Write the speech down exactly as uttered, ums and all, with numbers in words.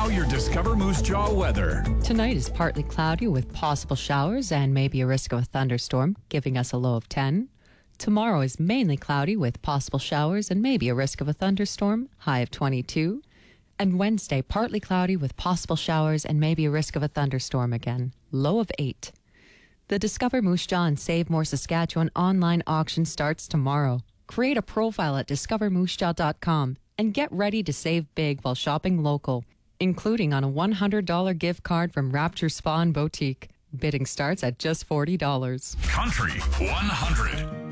Now your Discover Moose Jaw weather. Tonight is partly cloudy with possible showers and maybe a risk of a thunderstorm, giving us a low of ten. Tomorrow is mainly cloudy with possible showers and maybe a risk of a thunderstorm, high of twenty-two. And Wednesday, partly cloudy with possible showers and maybe a risk of a thunderstorm again, low of eight. The Discover Moose Jaw and Save More Saskatchewan online auction starts tomorrow. Create a profile at discover moose jaw dot com and get ready to save big while shopping local, including on a one hundred dollars gift card from Rapture Spa and Boutique. Bidding starts at just forty dollars. Country one hundred.